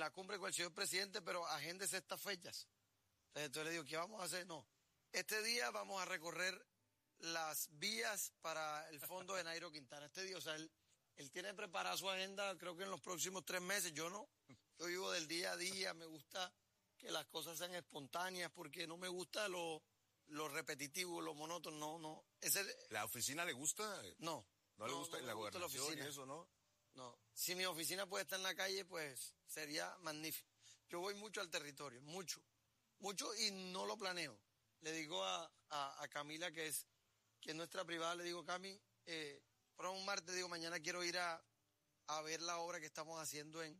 la cumbre con el señor presidente, pero agéndese estas fechas. Entonces le digo, ¿qué vamos a hacer? No, este día vamos a recorrer las vías para el fondo de Nairo Quintana. Este día, o sea, él tiene preparada su agenda, creo que en los próximos 3 meses. Yo no, yo vivo del día a día, me gusta que las cosas sean espontáneas, porque no me gusta lo repetitivo, lo monótono, no. ¿La oficina le gusta? No. ¿No le gusta la gobernación y eso, no? No. Si mi oficina puede estar en la calle, pues sería magnífico. Yo voy mucho al territorio, mucho, y no lo planeo. Le digo a Camila, que es nuestra privada, le digo, Cami, por un martes, digo, mañana quiero ir a ver la obra que estamos haciendo en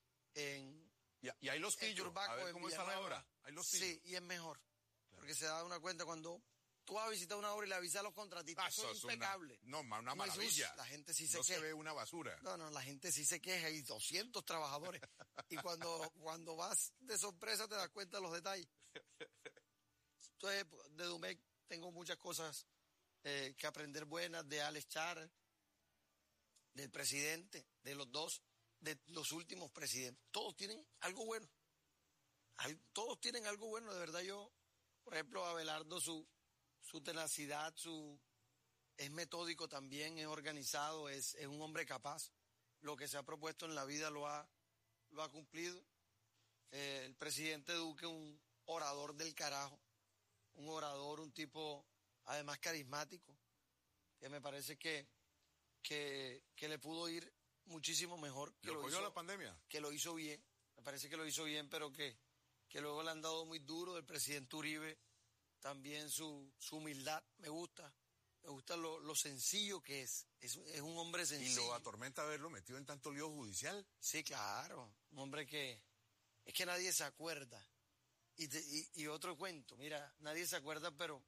y hay los pillos, Turbaco, a ver cómo está la obra. Hay los pillos. Sí, y es mejor, porque se da una cuenta cuando tú vas a visitar una obra y le avisas a los contratistas, eso es impecable. Una maravilla. La gente sí se queja. No se ve una basura. No, la gente sí se queja, hay 200 trabajadores. Y cuando vas de sorpresa te das cuenta de los detalles. Entonces, de Domecq tengo muchas cosas que aprender buenas, de Alex Char, del presidente, de los dos, de los últimos presidentes. Todos tienen algo bueno. Todos tienen algo bueno, de verdad. Yo, por ejemplo, Abelardo, su tenacidad, es metódico también, es organizado, es un hombre capaz. Lo que se ha propuesto en la vida lo ha cumplido. El presidente Duque, un orador del carajo, un orador, un tipo además carismático, que me parece que le pudo ir muchísimo mejor. ¿Lo cogió la pandemia? Que lo hizo bien, me parece que lo hizo bien, pero que luego le han dado muy duro. Del presidente Uribe también su humildad, me gusta lo sencillo que es un hombre sencillo. ¿Y lo atormenta haberlo metido en tanto lío judicial? Sí, claro, un hombre que es que nadie se acuerda. Y otro cuento, mira, nadie se acuerda, pero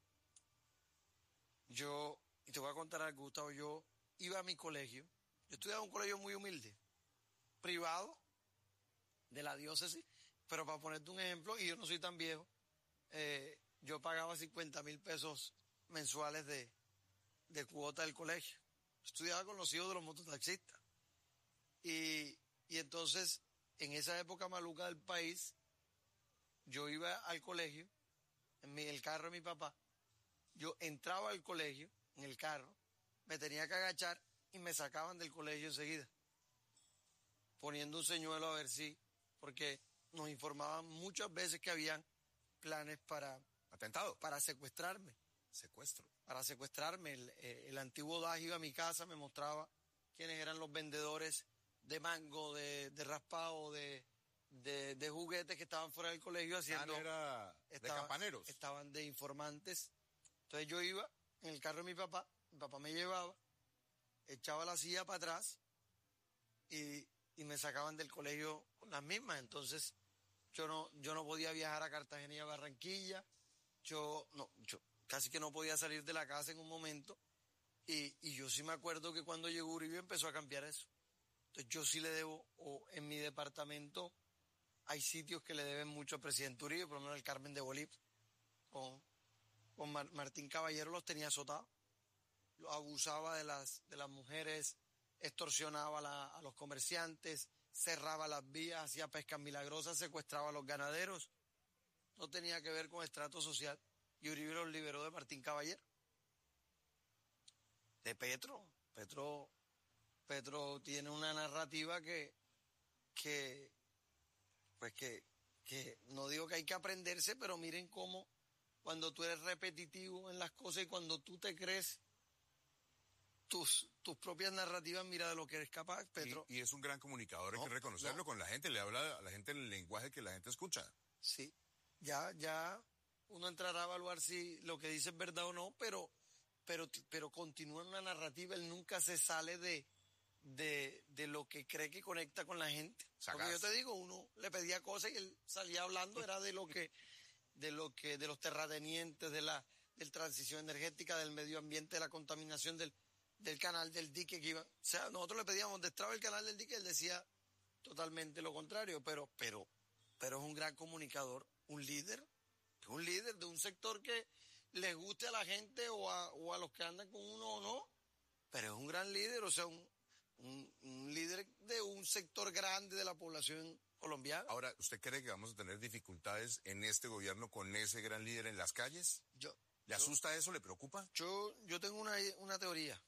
y te voy a contar algo, Gustavo, yo iba a mi colegio, yo estudiaba en un colegio muy humilde, privado, de la diócesis, pero para ponerte un ejemplo, y yo no soy tan viejo, yo pagaba 50,000 pesos mensuales de cuota del colegio. Estudiaba con los hijos de los mototaxistas. Y entonces, en esa época maluca del país, yo iba al colegio, en el carro de mi papá, yo entraba al colegio, en el carro, me tenía que agachar y me sacaban del colegio enseguida, poniendo un señuelo a ver si, porque nos informaban muchas veces que habían planes para... ¿Atentado? Para secuestrarme. Secuestro. Para secuestrarme. El antiguo DAS iba a mi casa, me mostraba quiénes eran los vendedores de mango, de raspado, de juguetes que estaban fuera del colegio haciendo... de campaneros. Estaban de informantes. Entonces yo iba en el carro de mi papá me llevaba, echaba la silla para atrás y me sacaban del colegio con las mismas. Entonces yo no podía viajar a Cartagena y a Barranquilla, yo casi que no podía salir de la casa en un momento, y yo sí me acuerdo que cuando llegó Uribe empezó a cambiar eso. Entonces yo sí le debo, o en mi departamento hay sitios que le deben mucho al presidente Uribe, por lo menos el Carmen de Bolívar, con Martín Caballero los tenía azotados, abusaba de las mujeres, extorsionaba a los comerciantes, cerraba las vías, hacía pescas milagrosas, secuestraba a los ganaderos. No tenía que ver con estrato social, y Uribe los liberó de Martín Caballero. De Petro tiene una narrativa que no digo que hay que aprenderse, pero miren cómo cuando tú eres repetitivo en las cosas y cuando tú te crees tus propias narrativas, mira de lo que eres capaz, Petro. Y es un gran comunicador, hay que reconocerlo con la gente, le habla a la gente en el lenguaje que la gente escucha. Sí, ya uno entrará a evaluar si lo que dice es verdad o no, pero continúa en una narrativa, él nunca se sale de lo que cree que conecta con la gente. Sagaz. Porque yo te digo, uno le pedía cosas y él salía hablando, era de los terratenientes, del transición energética, del medio ambiente, de la contaminación del canal del dique que iba. O sea, nosotros le pedíamos destraba el canal del dique, él decía totalmente lo contrario, pero es un gran comunicador, un líder de un sector que les guste a la gente o a los que andan con uno o no, pero es un gran líder, o sea, un líder de un sector grande de la población colombiano. Ahora, ¿usted cree que vamos a tener dificultades en este gobierno con ese gran líder en las calles? ¿Le asusta eso? ¿Le preocupa? Yo tengo una teoría.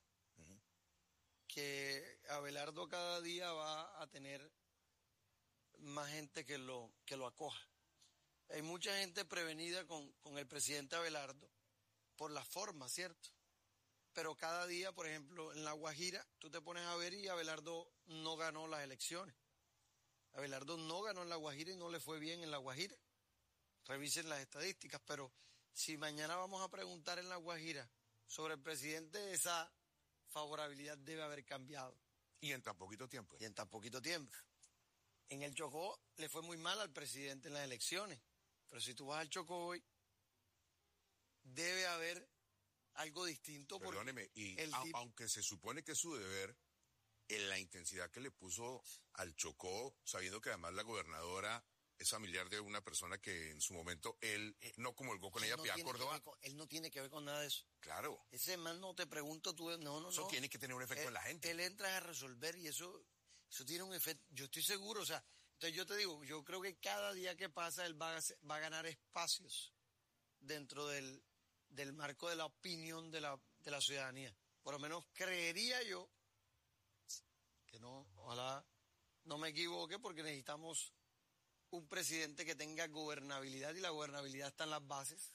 Que Abelardo cada día va a tener más gente que lo acoja. Hay mucha gente prevenida con el presidente Abelardo por la forma, ¿cierto? Pero cada día, por ejemplo, en La Guajira, tú te pones a ver y Abelardo no ganó las elecciones. Abelardo no ganó en La Guajira y no le fue bien en La Guajira. Revisen las estadísticas, pero si mañana vamos a preguntar en La Guajira sobre el presidente, esa favorabilidad debe haber cambiado. Y en tan poquito tiempo. Y en tan poquito tiempo. En el Chocó le fue muy mal al presidente en las elecciones, pero si tú vas al Chocó hoy, debe haber algo distinto. Perdóneme, y aunque se supone que es su deber, en la intensidad que le puso al Chocó, sabiendo que además la gobernadora es familiar de una persona que en su momento él no comulgó con ella, Piedad Córdoba. Él no tiene que ver con nada de eso. Claro. Ese man no te pregunto, tú, no. Eso tiene que tener un efecto en la gente. Él entra a resolver y eso tiene un efecto. Yo estoy seguro, o sea, entonces yo te digo, yo creo que cada día que pasa él va a ganar espacios dentro del marco de la opinión de la ciudadanía. Por lo menos creería yo que no, ojalá no me equivoque, porque necesitamos un presidente que tenga gobernabilidad, y la gobernabilidad está en las bases,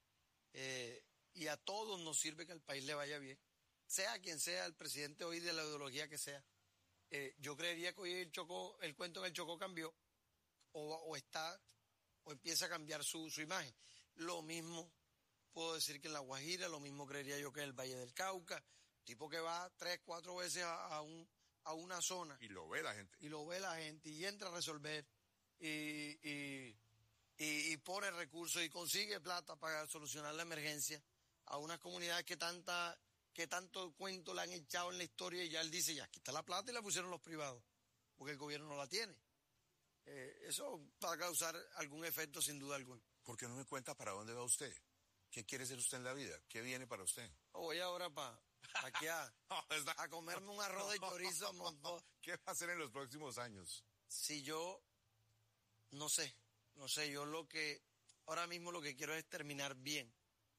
y a todos nos sirve que al país le vaya bien, sea quien sea el presidente hoy, de la ideología que sea. Yo creería que hoy el cuento en el Chocó cambió, o empieza a cambiar su imagen. Lo mismo puedo decir que en La Guajira, lo mismo creería yo que en el Valle del Cauca, tipo que va 3, 4 veces a una zona. Y lo ve la gente. Y entra a resolver. Y pone recursos y consigue plata para solucionar la emergencia a unas comunidades que tanto cuento le han echado en la historia, y ya él dice, ya, aquí está la plata y la pusieron los privados, porque el gobierno no la tiene. Eso va a causar algún efecto sin duda alguna. ¿Por qué no me cuenta para dónde va usted? ¿Qué quiere ser usted en la vida? ¿Qué viene para usted? Voy ahora para aquí a comerme un arroz de chorizo a montón. ¿Qué va a hacer en los próximos años? Si yo, no sé, yo ahora mismo lo que quiero es terminar bien,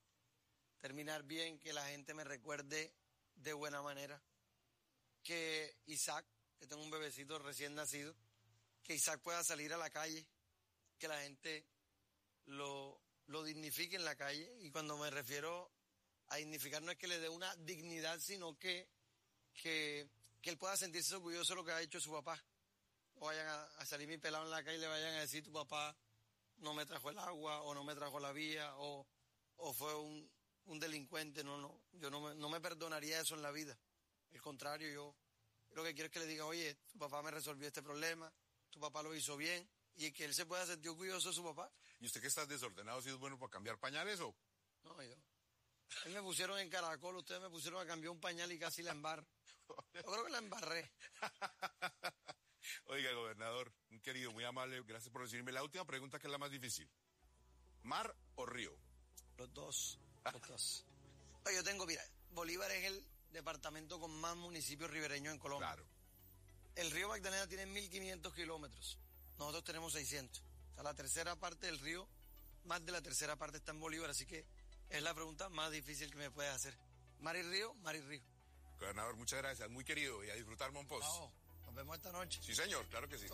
que la gente me recuerde de buena manera, que Isaac, que tengo un bebecito recién nacido, que Isaac pueda salir a la calle, que la gente lo dignifique en la calle, y cuando me refiero a dignificar no es que le dé una dignidad, sino que él pueda sentirse orgulloso de lo que ha hecho su papá. O vayan a salir mi pelado en la calle y le vayan a decir, tu papá no me trajo el agua, o no me trajo la vía, o fue un delincuente. Yo no me perdonaría eso en la vida. Al contrario, yo lo que quiero es que le diga, oye, tu papá me resolvió este problema, tu papá lo hizo bien, y que él se pueda sentir orgulloso de su papá. ¿Y usted que está desordenado, si es bueno para cambiar pañales o? No, a mí me pusieron en Caracol, ustedes me pusieron a cambiar un pañal y casi la embarro. Yo creo que la embarré. Oiga, gobernador, un querido, muy amable, gracias por recibirme. La última pregunta, que es la más difícil. ¿Mar o río? Los dos. Yo tengo, mira, Bolívar es el departamento con más municipios ribereños en Colombia. Claro. El río Magdalena tiene 1.500 kilómetros. Nosotros tenemos 600. O sea, la tercera parte del río, más de la tercera parte está en Bolívar, así que es la pregunta más difícil que me puedes hacer. Mar y río, mar y río. Gobernador, muchas gracias, muy querido, y a disfrutar Monpós. Nos vemos esta noche. Sí, señor, claro que sí.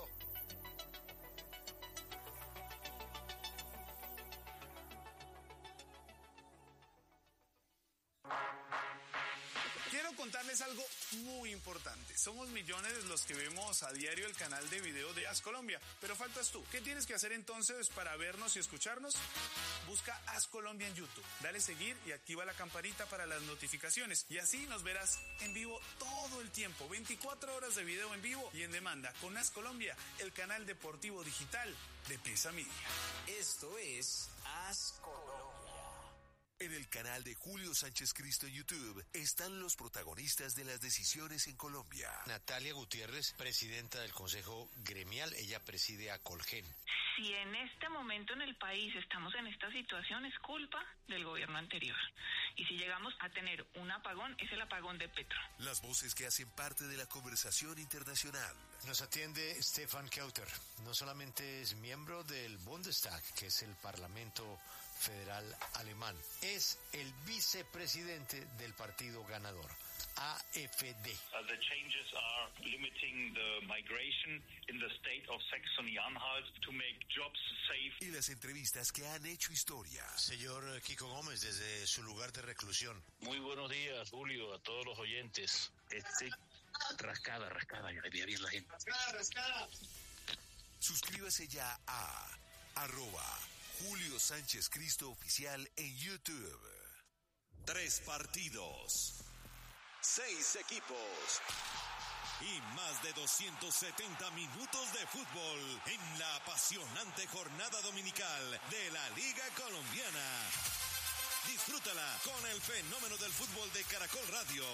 Quiero contarles algo muy importante. Somos millones los que vemos a diario el canal de video de As Colombia, pero faltas tú. ¿Qué tienes que hacer entonces para vernos y escucharnos? Busca As Colombia en YouTube, dale seguir y activa la campanita para las notificaciones, y así nos verás en vivo todo el tiempo, 24 horas de video en vivo y en demanda con As Colombia, el canal deportivo digital de Pesa Media. Esto es As Colombia. En el canal de Julio Sánchez Cristo en YouTube están los protagonistas de las decisiones en Colombia. Natalia Gutiérrez, presidenta del Consejo Gremial, ella preside a Colgen. si en este momento en el país estamos en esta situación, es culpa del gobierno anterior. Y si llegamos a tener un apagón, es el apagón de Petro. Las voces que hacen parte de la conversación internacional. Nos atiende Stefan Kauter. No solamente es miembro del Bundestag, que es el Parlamento Federal Alemán, es el vicepresidente del partido ganador, AfD. The changes are limiting the migration in the state of Saxony-Anhalt to make jobs safe. Y las entrevistas que han hecho historia. Señor Kiko Gómez, desde su lugar de reclusión. Muy buenos días, Julio, a todos los oyentes. Rascada, ya debía bien la gente. Rascada. Suscríbase ya a @Julio Sánchez Cristo Oficial en YouTube. 3 partidos, 6 equipos y más de 270 minutos de fútbol en la apasionante jornada dominical de la Liga Colombiana. Disfrútala con el fenómeno del fútbol de Caracol Radio.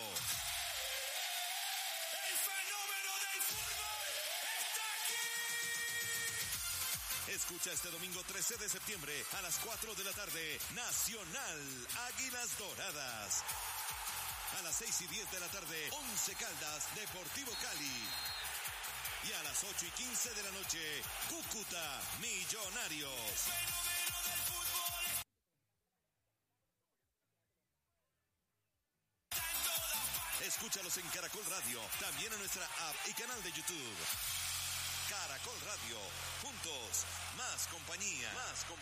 ¡El fenómeno del fútbol está aquí! Escucha este domingo 13 de septiembre a las 4 de la tarde, Nacional Águilas Doradas. A las 6:10 de la tarde, 11 Caldas, Deportivo Cali. Y a las 8:15 de la noche, Cúcuta Millonarios. Escúchalos en Caracol Radio, también en nuestra app y canal de YouTube. Caracol Radio, juntos, más compañía.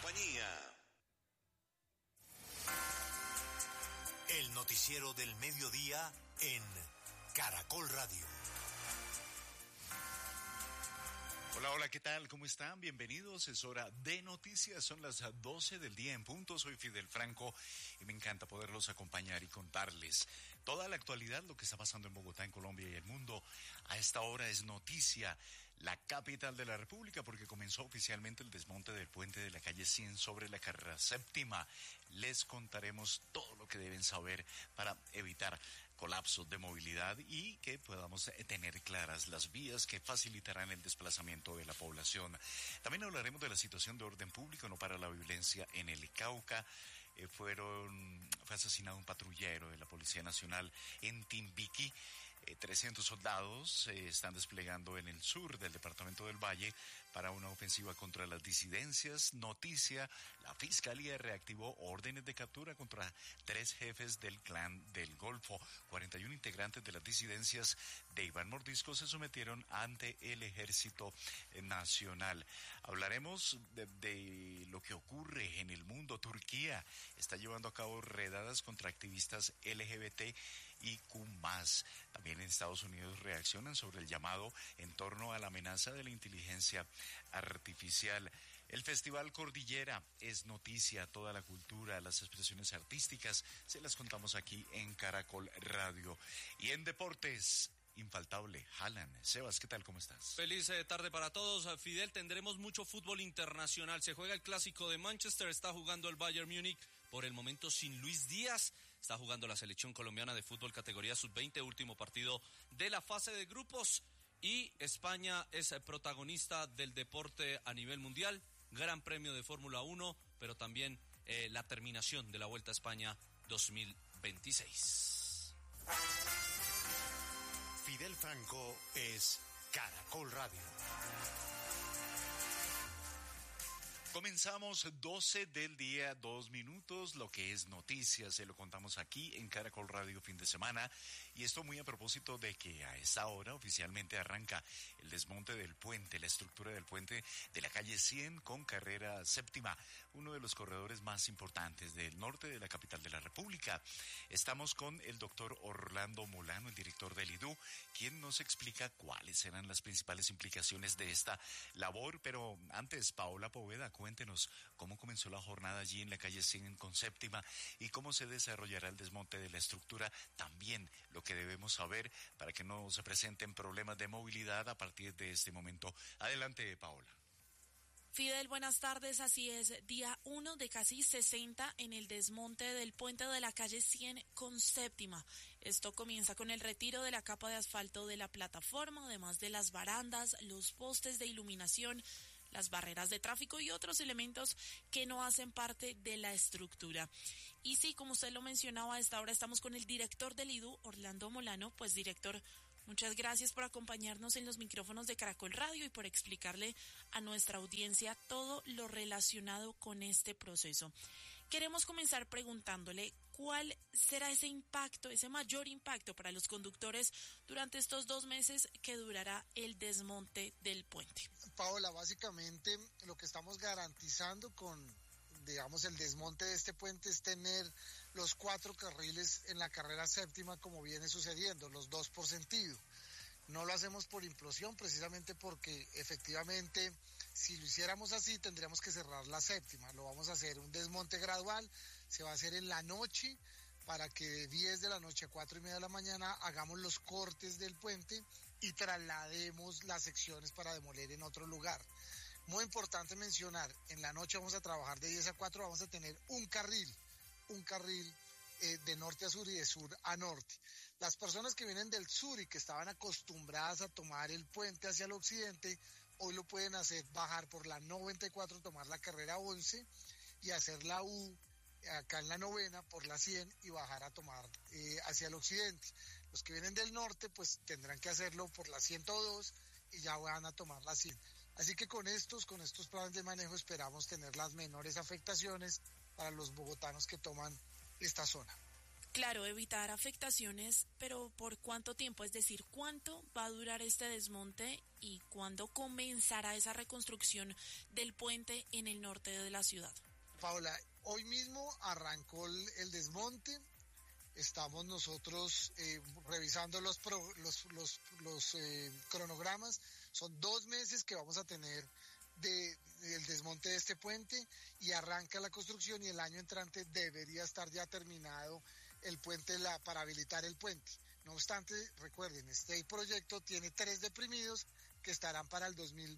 El noticiero del mediodía en Caracol Radio. Hola, ¿qué tal? ¿Cómo están? Bienvenidos, es hora de noticias, son las 12 del día en punto, soy Fidel Franco y me encanta poderlos acompañar y contarles toda la actualidad, lo que está pasando en Bogotá, en Colombia y el mundo. A esta hora es noticia la capital de la República porque comenzó oficialmente el desmonte del puente de la calle 100 sobre la carrera séptima. Les contaremos todo lo que deben saber para evitar colapsos de movilidad y que podamos tener claras las vías que facilitarán el desplazamiento de la población. También hablaremos de la situación de orden público, no para la violencia en el Cauca. Fue asesinado un patrullero de la Policía Nacional en Timbiquí. 300 soldados se están desplegando en el sur del departamento del Valle para una ofensiva contra las disidencias. Noticia, la Fiscalía reactivó órdenes de captura contra 3 jefes del Clan del Golfo. 41 integrantes de las disidencias de Iván Mordisco se sometieron ante el Ejército Nacional. Hablaremos de lo que ocurre en el mundo. Turquía está llevando a cabo redadas contra activistas LGBT y Q+. También en Estados Unidos reaccionan sobre el llamado en torno a la amenaza de la inteligencia artificial. El Festival Cordillera es noticia, toda la cultura, las expresiones artísticas, se las contamos aquí en Caracol Radio. Y en deportes, infaltable, Haaland. Sebas, ¿qué tal? ¿Cómo estás? Feliz tarde para todos. Fidel, tendremos mucho fútbol internacional. Se juega el clásico de Manchester, está jugando el Bayern Múnich, por el momento sin Luis Díaz. Está jugando la selección colombiana de fútbol categoría sub-20, último partido de la fase de grupos. Y España es protagonista del deporte a nivel mundial. Gran premio de Fórmula 1, pero también la terminación de la Vuelta a España 2026. Fidel Franco es Caracol Radio. Comenzamos 12 del día, 2 minutos, lo que es noticias, se lo contamos aquí en Caracol Radio fin de semana, y esto muy a propósito de que a esta hora oficialmente arranca el desmonte del puente, la estructura del puente de la calle 100 con carrera séptima, uno de los corredores más importantes del norte de la capital de la República. Estamos con el doctor Orlando Molano, el director del IDU, quien nos explica cuáles serán las principales implicaciones de esta labor, pero antes, Paola Poveda, cuéntenos cómo comenzó la jornada allí en la calle 100 con séptima y cómo se desarrollará el desmonte de la estructura, también lo que debemos saber para que no se presenten problemas de movilidad a partir de este momento. Adelante, Paola. Fidel, buenas tardes. Así es, día 1 de casi 60 en el desmonte del puente de la calle 100 con séptima. Esto comienza con el retiro de la capa de asfalto de la plataforma, además de las barandas, los postes de iluminación, las barreras de tráfico y otros elementos que no hacen parte de la estructura. Y sí, como usted lo mencionaba, a esta hora estamos con el director del IDU, Orlando Molano. Pues, director, muchas gracias por acompañarnos en los micrófonos de Caracol Radio y por explicarle a nuestra audiencia todo lo relacionado con este proceso. Queremos comenzar preguntándole cuál será ese impacto, ese mayor impacto para los conductores durante estos 2 meses que durará el desmonte del puente. Paola, básicamente lo que estamos garantizando con, digamos, el desmonte de este puente es tener los 4 carriles en la carrera séptima como viene sucediendo, los 2 por sentido. No lo hacemos por implosión, precisamente porque efectivamente si lo hiciéramos así tendríamos que cerrar la séptima. Lo vamos a hacer un desmonte gradual, se va a hacer en la noche para que de 10 de la noche a 4:30 de la mañana hagamos los cortes del puente y traslademos las secciones para demoler en otro lugar. Muy importante mencionar, en la noche vamos a trabajar de 10 a 4, vamos a tener un carril de norte a sur y de sur a norte. Las personas que vienen del sur y que estaban acostumbradas a tomar el puente hacia el occidente, hoy lo pueden hacer, bajar por la 94, tomar la carrera 11 y hacer la U acá en la 9 por la 100 y bajar a tomar hacia el occidente. Los que vienen del norte pues tendrán que hacerlo por la 102 y ya van a tomar la 100. Así que con estos planes de manejo esperamos tener las menores afectaciones para los bogotanos que toman esta zona. Claro, evitar afectaciones, pero ¿por cuánto tiempo? Es decir, ¿cuánto va a durar este desmonte y cuándo comenzará esa reconstrucción del puente en el norte de la ciudad? Paola, hoy mismo arrancó el desmonte. Estamos nosotros revisando los cronogramas. Son 2 meses que vamos a tener del desmonte de este puente y arranca la construcción y el año entrante debería estar ya terminado el puente para habilitar el puente. No obstante, recuerden, este proyecto tiene 3 deprimidos que estarán para el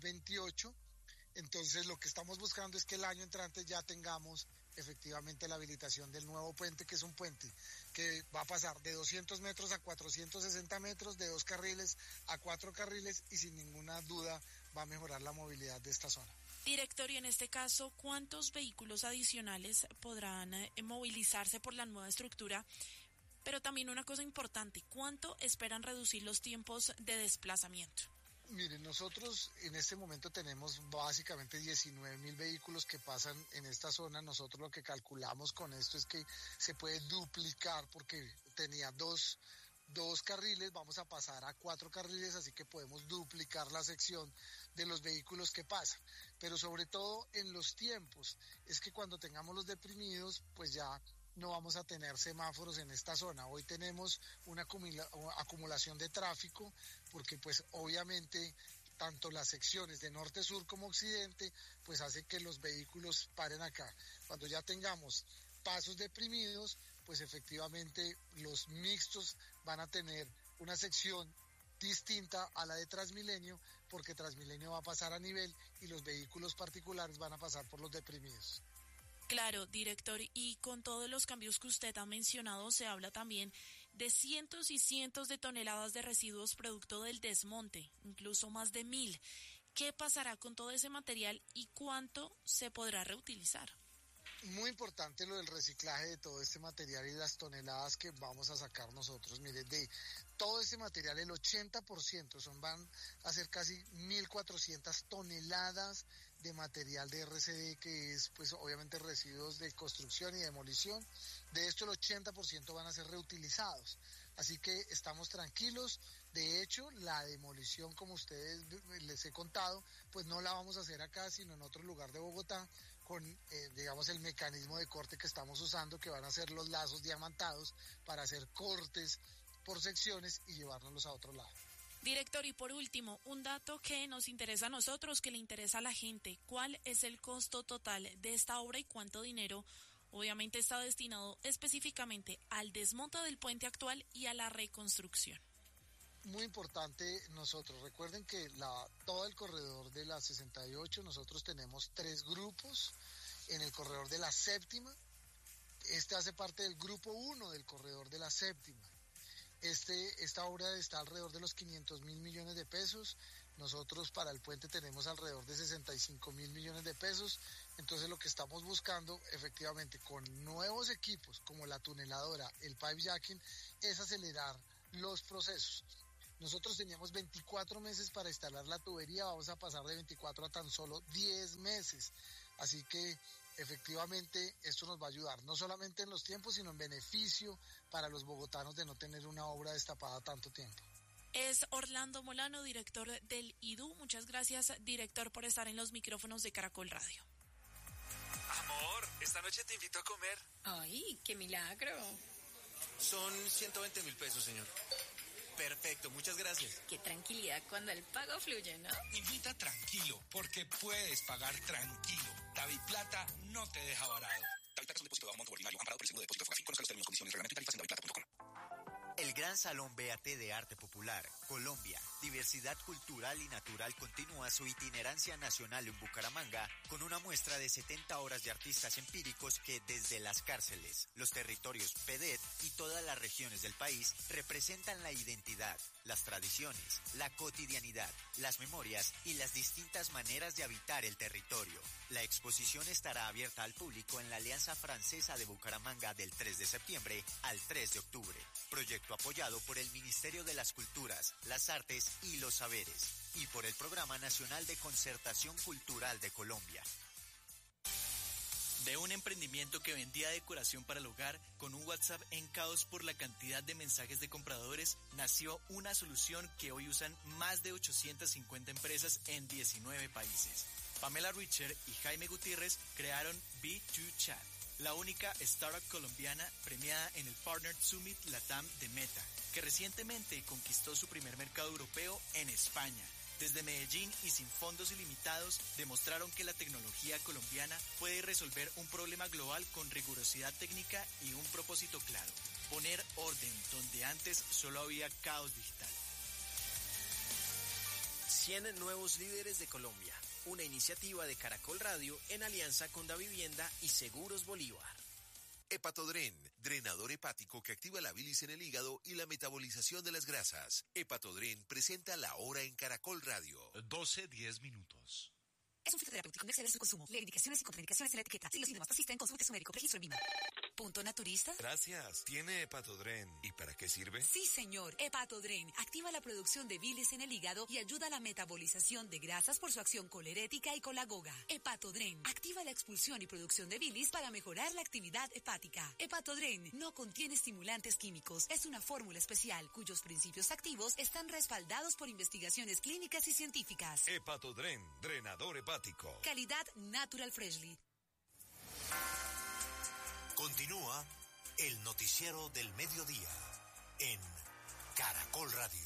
2028. Entonces lo que estamos buscando es que el año entrante ya tengamos efectivamente la habilitación del nuevo puente, que es un puente que va a pasar de 200 metros a 460 metros, de 2 carriles a 4 carriles y sin ninguna duda va a mejorar la movilidad de esta zona. Director, y en este caso, ¿cuántos vehículos adicionales podrán movilizarse por la nueva estructura? Pero también una cosa importante, ¿cuánto esperan reducir los tiempos de desplazamiento? Miren, nosotros en este momento tenemos básicamente 19.000 vehículos que pasan en esta zona. Nosotros lo que calculamos con esto es que se puede duplicar porque tenía dos carriles, vamos a pasar a 4 carriles, así que podemos duplicar la sección de los vehículos que pasan. Pero sobre todo en los tiempos, es que cuando tengamos los deprimidos, pues ya no vamos a tener semáforos en esta zona. Hoy tenemos una acumulación de tráfico porque pues obviamente tanto las secciones de norte-sur como occidente pues hace que los vehículos paren acá. Cuando ya tengamos pasos deprimidos, pues efectivamente los mixtos van a tener una sección distinta a la de Transmilenio porque Transmilenio va a pasar a nivel y los vehículos particulares van a pasar por los deprimidos. Claro, director, y con todos los cambios que usted ha mencionado, se habla también de cientos y cientos de toneladas de residuos producto del desmonte, incluso más de 1.000. ¿Qué pasará con todo ese material y cuánto se podrá reutilizar? Muy importante lo del reciclaje de todo este material y las toneladas que vamos a sacar nosotros. Mire, de todo este material, el 80% van a ser casi 1.400 toneladas de material de RCD, que es pues obviamente residuos de construcción y demolición. De esto el 80% van a ser reutilizados. Así que estamos tranquilos. De hecho, la demolición, como ustedes les he contado, pues no la vamos a hacer acá, sino en otro lugar de Bogotá, con, digamos, el mecanismo de corte que estamos usando, que van a ser los lazos diamantados para hacer cortes por secciones y llevárnoslos a otro lado. Director, y por último, un dato que nos interesa a nosotros, que le interesa a la gente. ¿Cuál es el costo total de esta obra y cuánto dinero obviamente está destinado específicamente al desmonte del puente actual y a la reconstrucción? Muy importante, nosotros recuerden que todo el corredor de la 68 nosotros tenemos 3 grupos. En el corredor de la séptima, este hace parte del grupo 1 del corredor de la séptima. Esta obra está alrededor de los 500.000 millones de pesos. Nosotros para el puente tenemos alrededor de 65 mil millones de pesos, entonces lo que estamos buscando efectivamente con nuevos equipos como la tuneladora, el pipe jacking, es acelerar los procesos. Nosotros teníamos 24 meses para instalar la tubería, vamos a pasar de 24 a tan solo 10 meses. Así que efectivamente esto nos va a ayudar, no solamente en los tiempos, sino en beneficio para los bogotanos de no tener una obra destapada tanto tiempo. Es Orlando Molano, director del IDU. Muchas gracias, director, por estar en los micrófonos de Caracol Radio. Amor, esta noche te invito a comer. ¡Ay, qué milagro! Son 120.000 pesos, señor. Perfecto, muchas gracias. Qué tranquilidad cuando el pago fluye, ¿no? Invita tranquilo, porque puedes pagar tranquilo. DaviPlata no te deja varado. DaviPlata es un depósito de monto ordinario, amparado por el seguro de depósito Fogafín. Conozca los términos, condiciones, reglamento y tarifas en daviplata.com. El Gran Salón BAT de Arte Popular, Colombia, Diversidad Cultural y Natural continúa su itinerancia nacional en Bucaramanga con una muestra de 70 horas de artistas empíricos que desde las cárceles, los territorios PEDET y todas las regiones del país representan la identidad, las tradiciones, la cotidianidad, las memorias y las distintas maneras de habitar el territorio. La exposición estará abierta al público en la Alianza Francesa de Bucaramanga del 3 de septiembre al 3 de octubre. Proyecto apoyado por el Ministerio de las Culturas, las Artes y los Saberes y por el Programa Nacional de Concertación Cultural de Colombia. De un emprendimiento que vendía decoración para el hogar con un WhatsApp en caos por la cantidad de mensajes de compradores, nació una solución que hoy usan más de 850 empresas en 19 países. Pamela Richer y Jaime Gutiérrez crearon B2Chat, la única startup colombiana premiada en el Partner Summit Latam de Meta, que recientemente conquistó su primer mercado europeo en España. Desde Medellín y sin fondos ilimitados, demostraron que la tecnología colombiana puede resolver un problema global con rigurosidad técnica y un propósito claro: poner orden donde antes solo había caos digital. 100 nuevos líderes de Colombia, una iniciativa de Caracol Radio en alianza con Davivienda y Seguros Bolívar. Hepatodren, drenador hepático que activa la bilis en el hígado y la metabolización de las grasas. Hepatodren presenta La Hora en Caracol Radio. 12:10 minutos. Es un fitoterapéutico, no exceder su consumo. Lee indicaciones y contraindicaciones en la etiqueta. Si los síntomas persisten, consulte su médico. Registro en VIMA. ¿Punto naturista? Gracias. ¿Tiene Hepatodren? ¿Y para qué sirve? Sí, señor. Hepatodren activa la producción de bilis en el hígado y ayuda a la metabolización de grasas por su acción colerética y colagoga. Hepatodren activa la expulsión y producción de bilis para mejorar la actividad hepática. Hepatodren no contiene estimulantes químicos. Es una fórmula especial cuyos principios activos están respaldados por investigaciones clínicas y científicas. Hepatodren, drenador hepático. Calidad Natural Freshly. Continúa el noticiero del mediodía en Caracol Radio.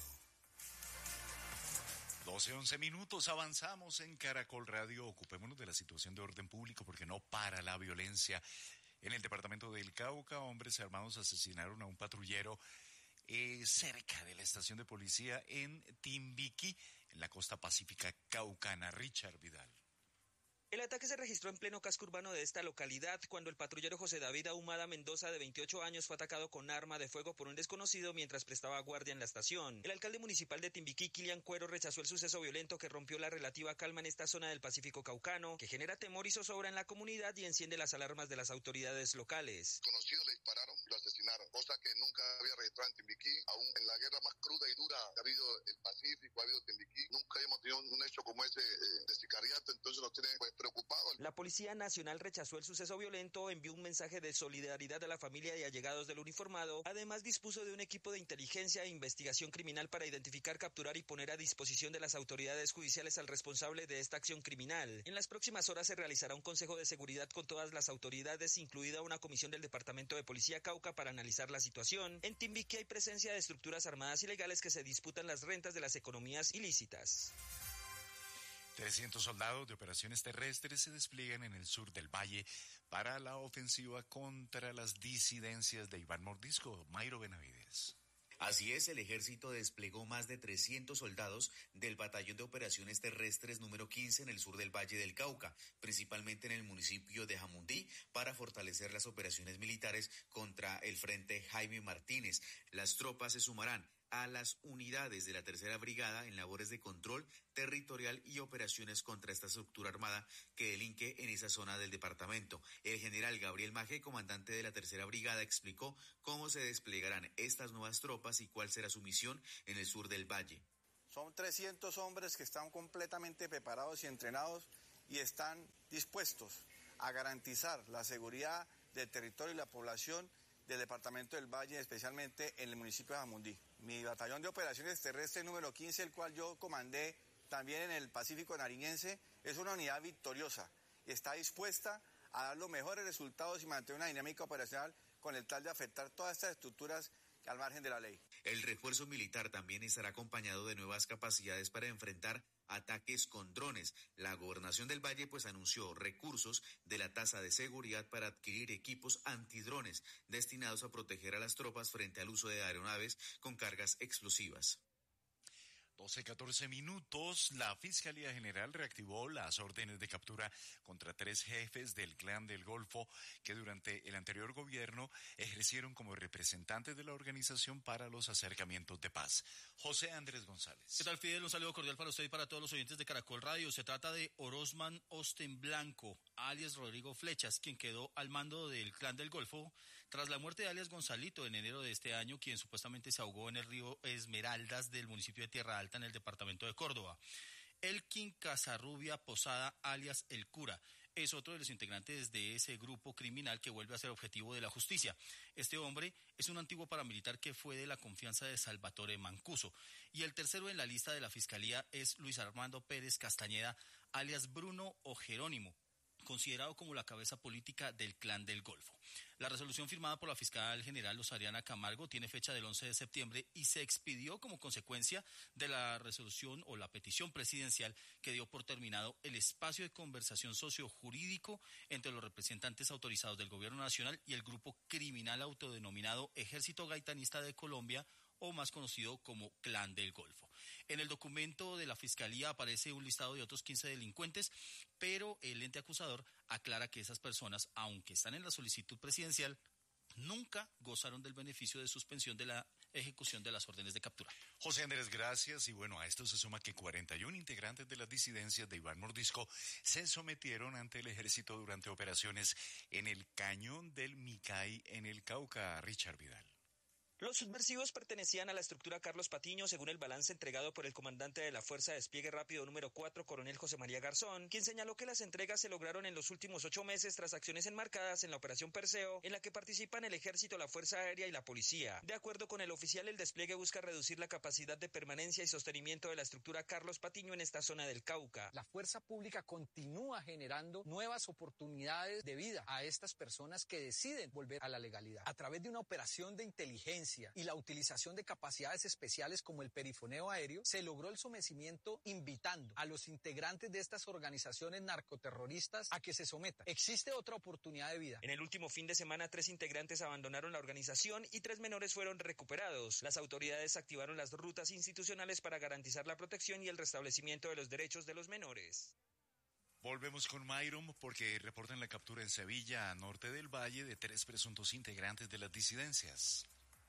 12:11 minutos, avanzamos en Caracol Radio. Ocupémonos de la situación de orden público porque no para la violencia. En el departamento del Cauca, hombres armados asesinaron a un patrullero cerca de la estación de policía en Timbiquí, en la costa pacífica caucana. Richard Vidal. El ataque se registró en pleno casco urbano de esta localidad, cuando el patrullero José David Ahumada Mendoza, de 28 años, fue atacado con arma de fuego por un desconocido mientras prestaba guardia en la estación. El alcalde municipal de Timbiquí, Kilian Cuero, rechazó el suceso violento que rompió la relativa calma en esta zona del Pacífico caucano, que genera temor y zozobra en la comunidad y enciende las alarmas de las autoridades locales. Conocidos le dispararon y lo asesinaron, cosa que nunca había registrado en Timbiquí, aún en la guerra más cruda y dura que ha habido el Pacífico, ha habido Timbiquí, nunca hemos tenido un hecho como ese de sicariato, entonces nos tiene preocupados. La Policía Nacional rechazó el suceso violento, envió un mensaje de solidaridad a la familia y allegados del uniformado. Además, dispuso de un equipo de inteligencia e investigación criminal para identificar, capturar y poner a disposición de las autoridades judiciales al responsable de esta acción criminal. En las próximas horas se realizará un consejo de seguridad con todas las autoridades, incluida una comisión del Departamento de Policía Cauca, para analizar la situación. En Timbiquí hay presencia de estructuras armadas ilegales que se disputan las rentas de las economías ilícitas. 300 soldados de operaciones terrestres se despliegan en el sur del valle para la ofensiva contra las disidencias de Iván Mordisco. Mayro Benavides. Así es, el ejército desplegó más de 300 soldados del Batallón de Operaciones Terrestres número 15 en el sur del Valle del Cauca, principalmente en el municipio de Jamundí, para fortalecer las operaciones militares contra el Frente Jaime Martínez. Las tropas se sumarán a las unidades de la Tercera Brigada en labores de control territorial y operaciones contra esta estructura armada que delinque en esa zona del departamento. El general Gabriel Maje, comandante de la Tercera Brigada, explicó cómo se desplegarán estas nuevas tropas y cuál será su misión en el sur del valle. Son 300 hombres que están completamente preparados y entrenados y están dispuestos a garantizar la seguridad del territorio y la población del departamento del Valle, especialmente en el municipio de Jamundí. Mi batallón de operaciones terrestres número 15, el cual yo comandé también en el Pacífico Nariñense, es una unidad victoriosa y está dispuesta a dar los mejores resultados y mantener una dinámica operacional con el tal de afectar todas estas estructuras al margen de la ley. El refuerzo militar también estará acompañado de nuevas capacidades para enfrentar ataques con drones. La Gobernación del Valle anunció recursos de la tasa de seguridad para adquirir equipos antidrones destinados a proteger a las tropas frente al uso de aeronaves con cargas explosivas. 12:14 minutos. La Fiscalía General reactivó las órdenes de captura contra 3 jefes del Clan del Golfo que durante el anterior gobierno ejercieron como representantes de la Organización para los Acercamientos de Paz. José Andrés González. ¿Qué tal, Fidel? Un saludo cordial para usted y para todos los oyentes de Caracol Radio. Se trata de Orozman Osten Blanco, alias Rodrigo Flechas, quien quedó al mando del Clan del Golfo tras la muerte de alias Gonzalito en enero de este año, quien supuestamente se ahogó en el río Esmeraldas del municipio de Tierra Alta en el departamento de Córdoba. Elkin Casarrubia Posada, alias El Cura, es otro de los integrantes de ese grupo criminal que vuelve a ser objetivo de la justicia. Este hombre es un antiguo paramilitar que fue de la confianza de Salvatore Mancuso. Y el tercero en la lista de la Fiscalía es Luis Armando Pérez Castañeda, alias Bruno o Jerónimo, considerado como la cabeza política del Clan del Golfo. La resolución firmada por la fiscal general Rosariana Camargo tiene fecha del 11 de septiembre y se expidió como consecuencia de la resolución o la petición presidencial que dio por terminado el espacio de conversación sociojurídico entre los representantes autorizados del Gobierno Nacional y el grupo criminal autodenominado Ejército Gaitanista de Colombia, o más conocido como Clan del Golfo. En el documento de la Fiscalía aparece un listado de otros 15 delincuentes, pero el ente acusador aclara que esas personas, aunque están en la solicitud presidencial, nunca gozaron del beneficio de suspensión de la ejecución de las órdenes de captura. José Andrés, gracias. Y a esto se suma que 41 integrantes de las disidencias de Iván Mordisco se sometieron ante el ejército durante operaciones en el Cañón del Micay en el Cauca. Richard Vidal. Los subversivos pertenecían a la estructura Carlos Patiño, según el balance entregado por el comandante de la Fuerza de Despliegue Rápido número 4, coronel José María Garzón, quien señaló que las entregas se lograron en los últimos 8 meses tras acciones enmarcadas en la Operación Perseo, en la que participan el Ejército, la Fuerza Aérea y la Policía. De acuerdo con el oficial, el despliegue busca reducir la capacidad de permanencia y sostenimiento de la estructura Carlos Patiño en esta zona del Cauca. La fuerza pública continúa generando nuevas oportunidades de vida a estas personas que deciden volver a la legalidad. A través de una operación de inteligencia y la utilización de capacidades especiales como el perifoneo aéreo, se logró el sometimiento invitando a los integrantes de estas organizaciones narcoterroristas a que se sometan. Existe otra oportunidad de vida. En el último fin de semana, 3 integrantes abandonaron la organización y 3 menores fueron recuperados. Las autoridades activaron las rutas institucionales para garantizar la protección y el restablecimiento de los derechos de los menores. Volvemos con Myron porque reportan la captura en Sevilla, norte del Valle, de 3 presuntos integrantes de las disidencias.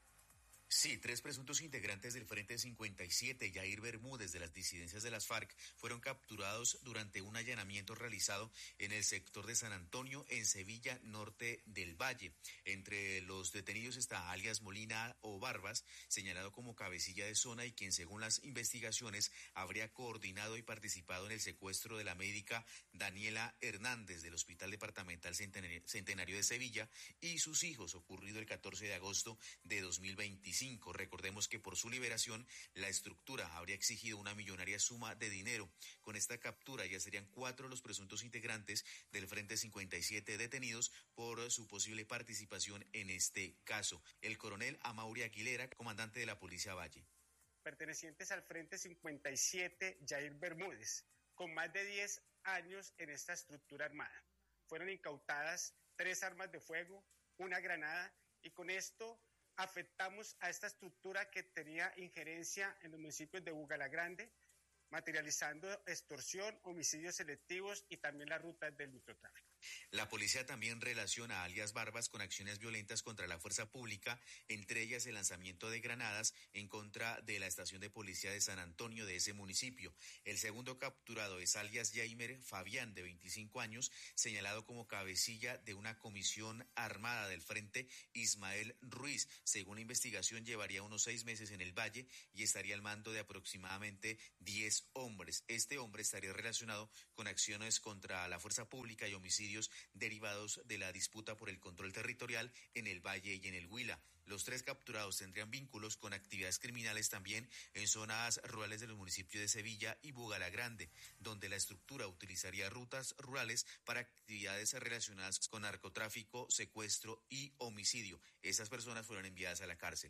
Sí, 3 presuntos integrantes del Frente 57, Yair Bermúdez, de las disidencias de las FARC, fueron capturados durante un allanamiento realizado en el sector de San Antonio, en Sevilla, norte del Valle. Entre los detenidos está alias Molina o Barbas, señalado como cabecilla de zona y quien, según las investigaciones, habría coordinado y participado en el secuestro de la médica Daniela Hernández del Hospital Departamental Centenario de Sevilla y sus hijos, ocurrido el 14 de agosto de 2025. Recordemos que por su liberación la estructura habría exigido una millonaria suma de dinero. Con esta captura ya serían 4 los presuntos integrantes del Frente 57 detenidos por su posible participación en este caso. El coronel Amaury Aguilera, comandante de la Policía Valle. Pertenecientes al Frente 57, Yair Bermúdez, con más de 10 años en esta estructura armada. Fueron incautadas 3 armas de fuego, 1 granada, y con esto afectamos a esta estructura que tenía injerencia en los municipios de Bugalagrande, materializando extorsión, homicidios selectivos y también las rutas del microtráfico. La policía también relaciona a alias Barbas con acciones violentas contra la fuerza pública, entre ellas el lanzamiento de granadas en contra de la estación de policía de San Antonio de ese municipio. El segundo capturado es alias Jaimer Fabián, de 25 años, señalado como cabecilla de una comisión armada del Frente Ismael Ruiz. Según la investigación, llevaría unos 6 meses en el Valle y estaría al mando de aproximadamente 10 hombres. Este hombre estaría relacionado con acciones contra la fuerza pública y homicidios derivados de la disputa por el control territorial en el Valle y en el Huila. Los 3 capturados tendrían vínculos con actividades criminales también en zonas rurales de los municipios de Sevilla y Bugalagrande, donde la estructura utilizaría rutas rurales para actividades relacionadas con narcotráfico, secuestro y homicidio. Esas personas fueron enviadas a la cárcel.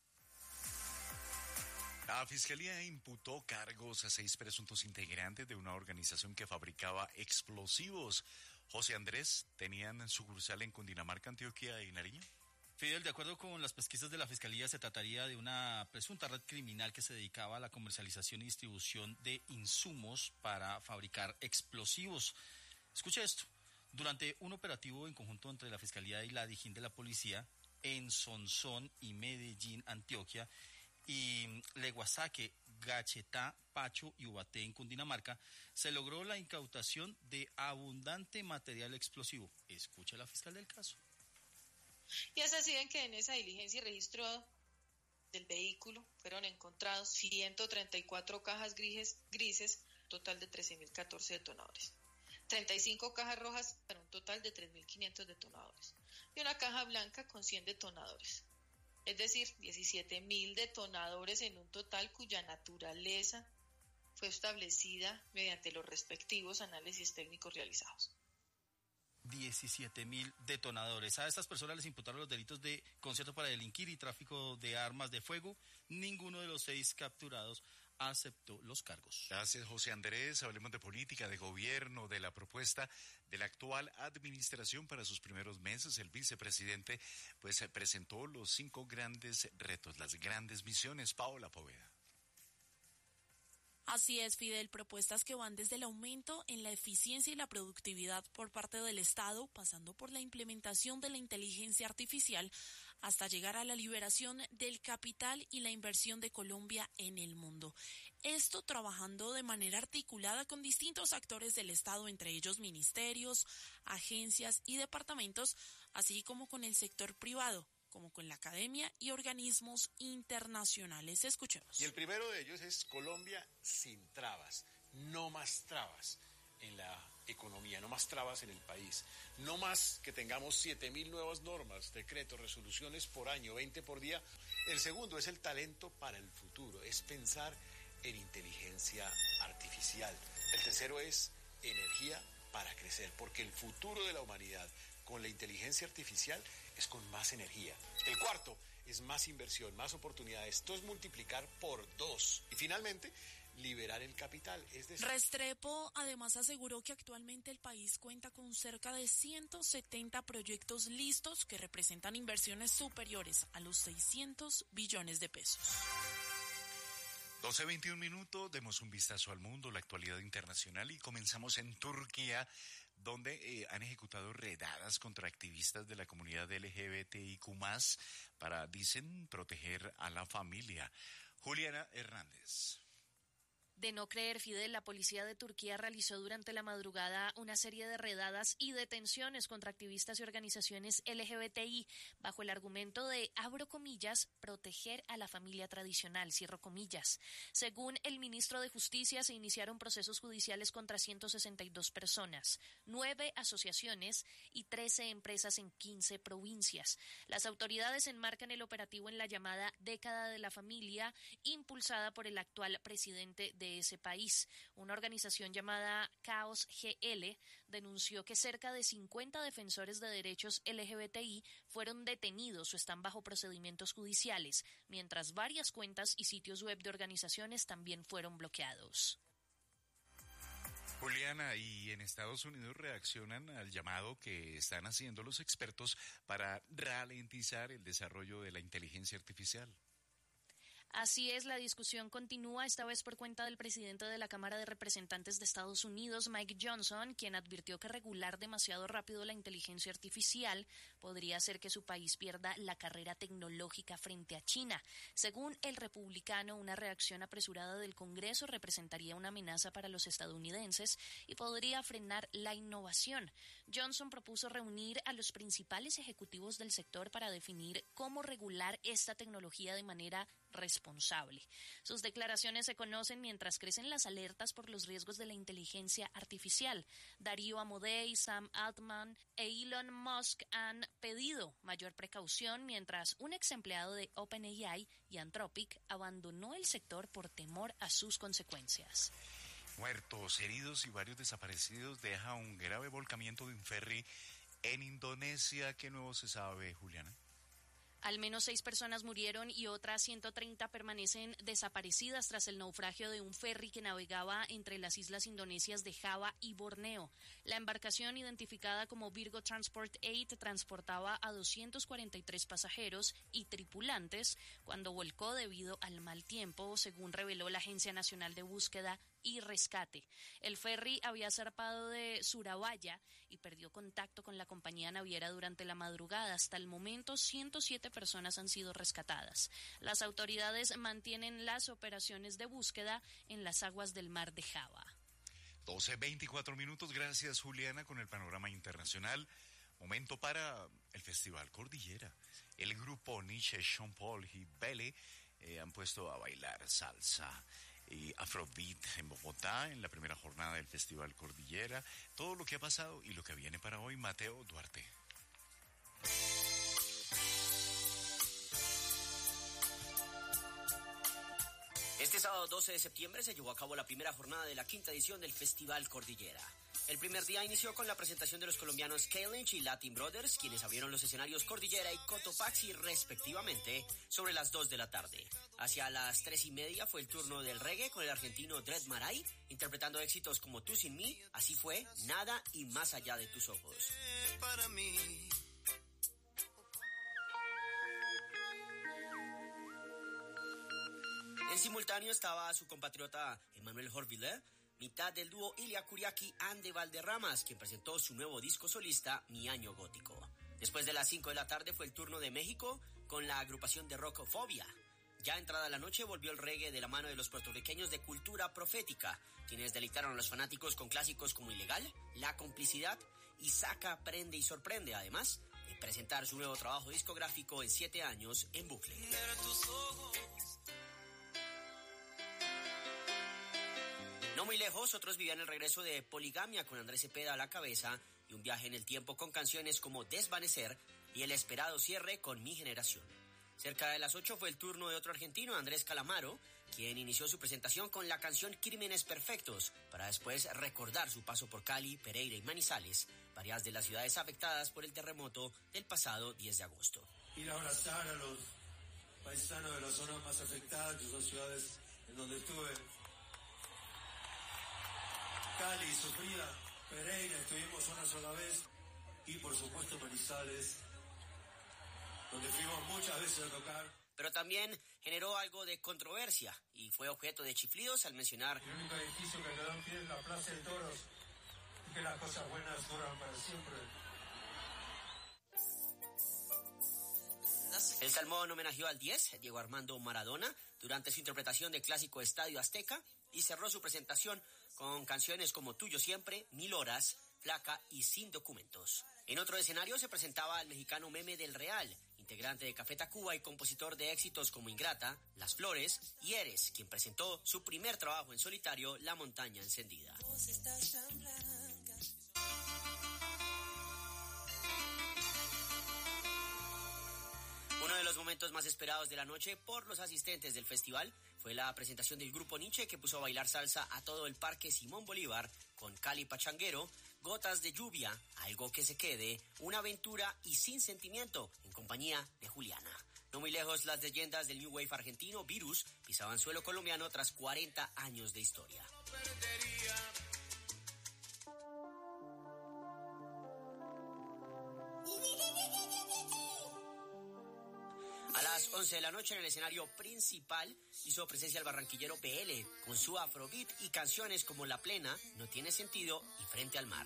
La Fiscalía imputó cargos a 6 presuntos integrantes de una organización que fabricaba explosivos. José Andrés, ¿tenían sucursal en Cundinamarca, Antioquia y Nariño? Fidel, de acuerdo con las pesquisas de la Fiscalía, se trataría de una presunta red criminal que se dedicaba a la comercialización y distribución de insumos para fabricar explosivos. Escuche esto. Durante un operativo en conjunto entre la Fiscalía y la Dijín de la Policía en Sonsón y Medellín, Antioquia, y Leguasaque, Gachetá, Pacho y Ubaté en Cundinamarca, se logró la incautación de abundante material explosivo. Escucha la fiscal del caso. Y es así en que en esa diligencia y registro del vehículo fueron encontrados 134 cajas grises, total de 13.014 detonadores, 35 cajas rojas para un total de 3.500 detonadores y una caja blanca con 100 detonadores. Es decir, 17.000 detonadores en un total cuya naturaleza fue establecida mediante los respectivos análisis técnicos realizados. 17.000 detonadores. A estas personas les imputaron los delitos de concierto para delinquir y tráfico de armas de fuego. Ninguno de los 6 capturados aceptó los cargos. Gracias, José Andrés. Hablemos de política, de gobierno, de la propuesta de la actual administración para sus primeros meses. El vicepresidente presentó los 5 grandes retos, las grandes misiones. Paola Poveda. Así es, Fidel, propuestas que van desde el aumento en la eficiencia y la productividad por parte del Estado, pasando por la implementación de la inteligencia artificial, hasta llegar a la liberación del capital y la inversión de Colombia en el mundo. Esto trabajando de manera articulada con distintos actores del Estado, entre ellos ministerios, agencias y departamentos, así como con el sector privado, como con la academia y organismos internacionales. Escuchemos. Y el primero de ellos es Colombia sin trabas, no más trabas en la economía, no más trabas en el país, no más que tengamos 7.000 nuevas normas, decretos, resoluciones por año, 20 por día. El segundo es el talento para el futuro, es pensar en inteligencia artificial. El tercero es energía para crecer, porque el futuro de la humanidad con la inteligencia artificial es con más energía. El cuarto es más inversión, más oportunidades. Esto es multiplicar por 2. Y finalmente, liberar el capital. Es decir, Restrepo además aseguró que actualmente el país cuenta con cerca de 170 proyectos listos que representan inversiones superiores a los 600 billones de pesos. 12:21 minutos, demos un vistazo al mundo, la actualidad internacional, y comenzamos en Turquía, donde han ejecutado redadas contra activistas de la comunidad LGBTIQ+, para, dicen, proteger a la familia. Juliana Hernández. De no creer, Fidel, la policía de Turquía realizó durante la madrugada una serie de redadas y detenciones contra activistas y organizaciones LGBTI bajo el argumento de, abro comillas, proteger a la familia tradicional, cierro comillas. Según el ministro de Justicia, se iniciaron procesos judiciales contra 162 personas, 9 asociaciones y 13 empresas en 15 provincias. Las autoridades enmarcan el operativo en la llamada década de la familia, impulsada por el actual presidente de ese país. Una organización llamada Caos GL denunció que cerca de 50 defensores de derechos LGBTI fueron detenidos o están bajo procedimientos judiciales, mientras varias cuentas y sitios web de organizaciones también fueron bloqueados. Juliana, y en Estados Unidos reaccionan al llamado que están haciendo los expertos para ralentizar el desarrollo de la inteligencia artificial. Así es, la discusión continúa, esta vez por cuenta del presidente de la Cámara de Representantes de Estados Unidos, Mike Johnson, quien advirtió que regular demasiado rápido la inteligencia artificial podría hacer que su país pierda la carrera tecnológica frente a China. Según el republicano, una reacción apresurada del Congreso representaría una amenaza para los estadounidenses y podría frenar la innovación. Johnson propuso reunir a los principales ejecutivos del sector para definir cómo regular esta tecnología de manera responsable. Sus declaraciones se conocen mientras crecen las alertas por los riesgos de la inteligencia artificial. Darío Amodei, Sam Altman e Elon Musk han pedido mayor precaución, mientras un ex empleado de OpenAI y Anthropic abandonó el sector por temor a sus consecuencias. Muertos, heridos y varios desaparecidos deja un grave volcamiento de un ferry en Indonesia. ¿Qué nuevo se sabe, Juliana? Al menos 6 personas murieron y otras 130 permanecen desaparecidas tras el naufragio de un ferry que navegaba entre las islas indonesias de Java y Borneo. La embarcación, identificada como Virgo Transport 8, transportaba a 243 pasajeros y tripulantes cuando volcó debido al mal tiempo, según reveló la Agencia Nacional de Búsqueda y Rescate. El ferry había zarpado de Surabaya y perdió contacto con la compañía naviera durante la madrugada. Hasta el momento, 107 personas han sido rescatadas. Las autoridades mantienen las operaciones de búsqueda en las aguas del mar de Java. 12:24 minutos. Gracias, Juliana, con el panorama internacional. Momento para el Festival Cordillera. El grupo Nietzsche, Sean Paul y Belle han puesto a bailar salsa y Afrobeat en Bogotá en la primera jornada del Festival Cordillera. Todo lo que ha pasado y lo que viene para hoy, Mateo Duarte. Este sábado 12 de septiembre se llevó a cabo la primera jornada de la quinta edición del Festival Cordillera. El primer día inició con la presentación de los colombianos K-Lynch y Latin Brothers, quienes abrieron los escenarios Cordillera y Cotopaxi respectivamente sobre las 2 de la tarde. Hacia las 3:30 fue el turno del reggae con el argentino Dread Marai, interpretando éxitos como Tú sin mí, Así fue, Nada y Más allá de tus ojos. Para mí. En simultáneo estaba su compatriota Emmanuel Jorville, mitad del dúo Ilia Kuriaki and de Valderramas, quien presentó su nuevo disco solista, Mi Año Gótico. Después de las 5 de la tarde fue el turno de México con la agrupación de rock Fobia. Ya entrada la noche volvió el reggae de la mano de los puertorriqueños de Cultura Profética, quienes deleitaron a los fanáticos con clásicos como Ilegal, La Complicidad y Saca, Prende y Sorprende, además de presentar su nuevo trabajo discográfico en 7 años en bucle. No muy lejos, otros vivían el regreso de Poligamia con Andrés Cepeda a la cabeza y un viaje en el tiempo con canciones como Desvanecer y el esperado cierre con Mi Generación. Cerca de las 8 fue el turno de otro argentino, Andrés Calamaro, quien inició su presentación con la canción Crímenes Perfectos, para después recordar su paso por Cali, Pereira y Manizales, varias de las ciudades afectadas por el terremoto del pasado 10 de agosto. Ir a abrazar a los paisanos de las zonas más afectadas, que son ciudades en donde estuve. Cali, Sofía, Pereira, estuvimos una sola vez, y por supuesto Manizales, donde fuimos muchas veces a tocar. Pero también generó algo de controversia y fue objeto de chiflidos al mencionar: el único edificio que quedó en pie es la Plaza de Toros, y que las cosas buenas duran para siempre. El Salmón homenajeó al 10, Diego Armando Maradona, durante su interpretación del clásico Estadio Azteca, y cerró su presentación con canciones como Tuyo Siempre, 1000 Horas, Flaca y Sin Documentos. En otro escenario se presentaba el mexicano Meme del Real, integrante de Café Tacuba y compositor de éxitos como Ingrata, Las Flores y Eres, quien presentó su primer trabajo en solitario, La Montaña Encendida. Uno de los momentos más esperados de la noche por los asistentes del festival fue la presentación del grupo Nietzsche, que puso a bailar salsa a todo el Parque Simón Bolívar con Cali Pachanguero, Gotas de Lluvia, Algo que se quede, Una aventura y Sin sentimiento, en compañía de Juliana. No muy lejos, las leyendas del New Wave argentino Virus pisaban suelo colombiano tras 40 años de historia. A las las 11 de la noche en el escenario principal hizo presencia el barranquillero PL con su afrobeat y canciones como La Plena, No Tiene Sentido y Frente al Mar.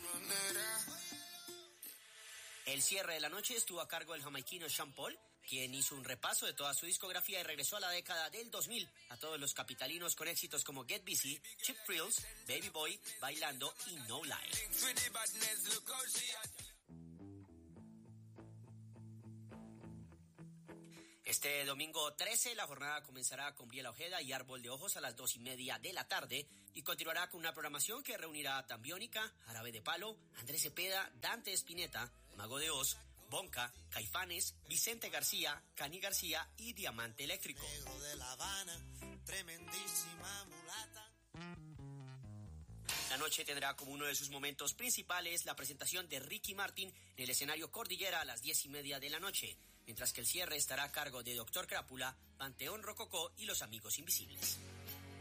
El cierre de la noche estuvo a cargo del jamaiquino Sean Paul, quien hizo un repaso de toda su discografía y regresó a la década del 2000 a todos los capitalinos con éxitos como Get Busy, Cheap Thrills, Baby Boy, Bailando y No Lie. Este domingo 13 la jornada comenzará con Biela Ojeda y Árbol de Ojos a las 2:30 de la tarde y continuará con una programación que reunirá a Tambiónica, Jarabe de Palo, Andrés Cepeda, Dante Spinetta, Mago de Oz, Bonca, Caifanes, Vicente García, Cani García y Diamante Eléctrico. La noche tendrá como uno de sus momentos principales la presentación de Ricky Martin en el escenario Cordillera a las 10:30 de la noche, mientras que el cierre estará a cargo de Dr. Crápula, Panteón Rococó y Los Amigos Invisibles.